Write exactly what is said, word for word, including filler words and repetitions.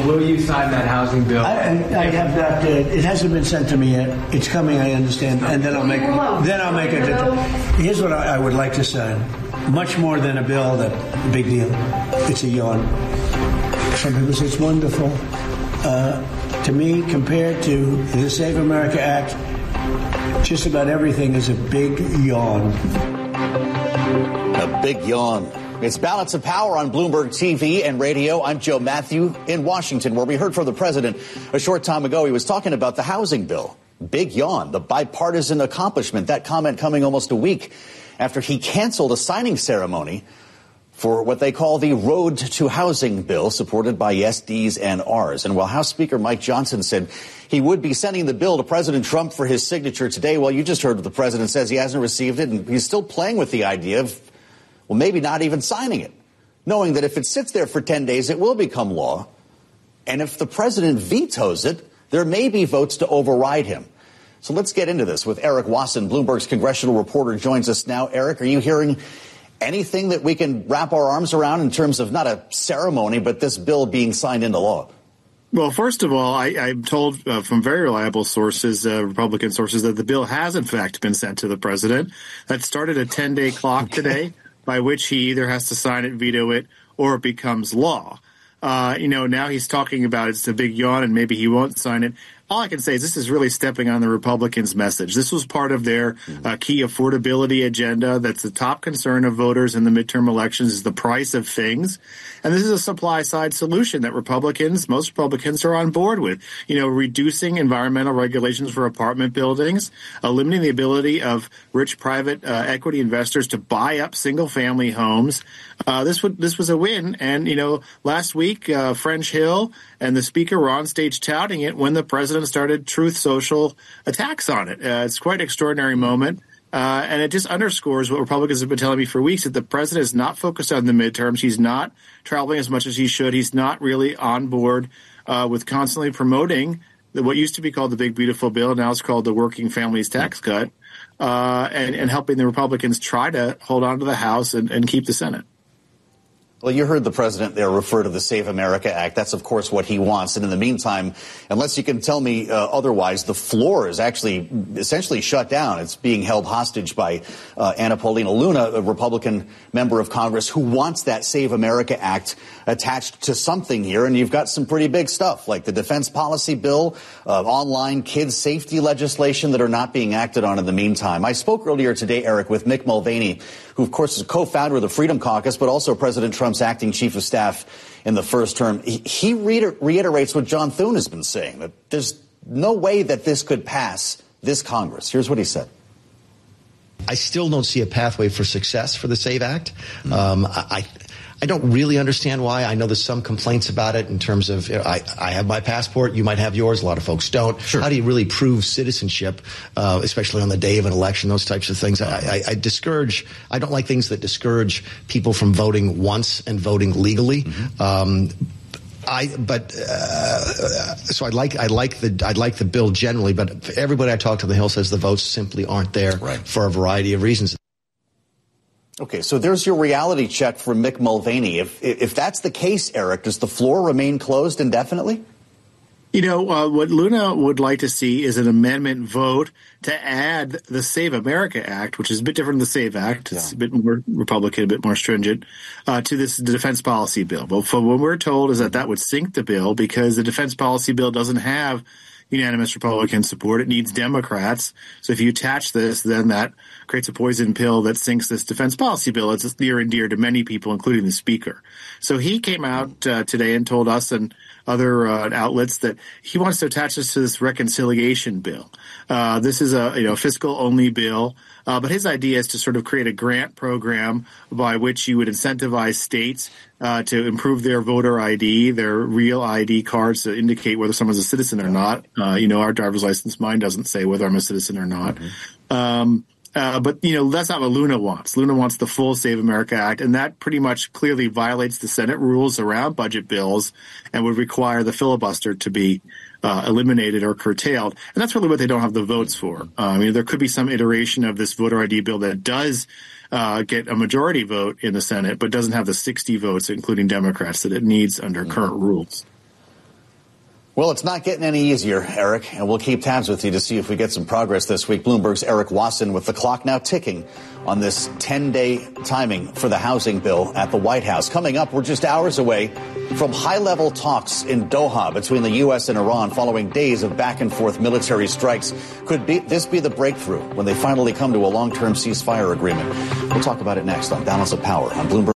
Will you sign that housing bill? I, I, I have not. Uh, it hasn't been sent to me yet. It's coming, I understand, and then I'll make. Then I'll make it. Here's what I, I would like to sign: much more than a bill. That big deal. It's a yawn. Some people say it's wonderful. Uh, to me, compared to the Save America Act, just about everything is a big yawn. A big yawn. It's Balance of Power on Bloomberg T V and radio. I'm Joe Matthew in Washington, where we heard from the president a short time ago. He was talking about the housing bill. Big yawn, the bipartisan accomplishment. That comment coming almost a week after he canceled a signing ceremony for what they call the Road to Housing bill, supported by yes, D's, and R's. And while House Speaker Mike Johnson said he would be sending the bill to President Trump for his signature today, well, you just heard what the president says. He hasn't received it, and he's still playing with the idea of, well, maybe not even signing it, knowing that if it sits there for ten days, it will become law. And if the president vetoes it, there may be votes to override him. So let's get into this with Eric Wasson, Bloomberg's congressional reporter, joins us now. Eric, are you hearing anything that we can wrap our arms around in terms of not a ceremony, but this bill being signed into law? Well, first of all, I, I'm told uh, from very reliable sources, uh, Republican sources, that the bill has, in fact, been sent to the president. That started a ten-day clock today, by which he either has to sign it, veto it, or it becomes law. Uh, you know, now he's talking about it's a big yawn and maybe he won't sign it. All I can say is this is really stepping on the Republicans' message. This was part of their uh, key affordability agenda. That's the top concern of voters in the midterm elections is the price of things. And this is a supply-side solution that Republicans, most Republicans are on board with. You know, reducing environmental regulations for apartment buildings, eliminating the ability of rich private uh, equity investors to buy up single-family homes. Uh, this would this was a win. And, you know, last week, uh, French Hill and the speaker were on stage touting it when the president started Truth Social attacks on it. Uh, it's quite an extraordinary moment. Uh, and it just underscores what Republicans have been telling me for weeks, that the president is not focused on the midterms. He's not traveling as much as he should. He's not really on board uh, with constantly promoting the, what used to be called the Big Beautiful Bill. Now it's called the Working Families Tax Cut, uh, and, and helping the Republicans try to hold on to the House and, and keep the Senate. Well, you heard the president there refer to the Save America Act. That's, of course, what he wants. And in the meantime, unless you can tell me uh, otherwise, the floor is actually essentially shut down. It's being held hostage by uh, Anna Paulina Luna, a Republican member of Congress who wants that Save America Act attached to something here. And you've got some pretty big stuff like the defense policy bill, uh, online kids safety legislation that are not being acted on in the meantime. I spoke earlier today, Eric, with Mick Mulvaney, who, of course, is a co-founder of the Freedom Caucus, but also President Trump's acting chief of staff in the first term. He, he reiter- reiterates what John Thune has been saying, that there's no way that this could pass this Congress. Here's what he said. I still don't see a pathway for success for the SAVE Act. Mm-hmm. Um, I, I don't really understand why. I know there's some complaints about it in terms of, you know, I, I have my passport, you might have yours, a lot of folks don't. Sure. How do you really prove citizenship, uh, especially on the day of an election, those types of things? I, I, I discourage, I don't like things that discourage people from voting once and voting legally. Mm-hmm. Um, I, but, uh, so I like, I like the, I like the bill generally, but everybody I talk to on the Hill says the votes simply aren't there right. for a variety of reasons. Okay, so there's your reality check from Mick Mulvaney. If if that's the case, Eric, does the floor remain closed indefinitely? You know, uh, what Luna would like to see is an amendment vote to add the Save America Act, which is a bit different than the SAVE Act. It's yeah. a bit more Republican, a bit more stringent, uh, to this defense policy bill. But from what we're told is that that would sink the bill because the defense policy bill doesn't have unanimous Republican support. It needs Democrats. So if you attach this, then that creates a poison pill that sinks this defense policy bill. It's near and dear to many people, including the speaker. So he came out uh, today and told us and other uh, outlets that he wants to attach this to this reconciliation bill. Uh, this is a you know fiscal only bill, uh, but his idea is to sort of create a grant program by which you would incentivize states uh, to improve their voter I D, their real I D cards to indicate whether someone's a citizen or not. Uh, you know, our driver's license, mine doesn't say whether I'm a citizen or not. Mm-hmm. Um, Uh, but, you know, that's not what Luna wants. Luna wants the full Save America Act, and that pretty much clearly violates the Senate rules around budget bills and would require the filibuster to be uh, eliminated or curtailed. And that's really what they don't have the votes for. Uh, I mean, there could be some iteration of this voter I D bill that does uh, get a majority vote in the Senate, but doesn't have the sixty votes, including Democrats, that it needs under current rules. Well, it's not getting any easier, Eric, and we'll keep tabs with you to see if we get some progress this week. Bloomberg's Eric Wasson with the clock now ticking on this ten-day timing for the housing bill at the White House. Coming up, we're just hours away from high-level talks in Doha between the U S and Iran following days of back-and-forth military strikes. Could be, this be the breakthrough when they finally come to a long-term ceasefire agreement? We'll talk about it next on Balance of Power on Bloomberg.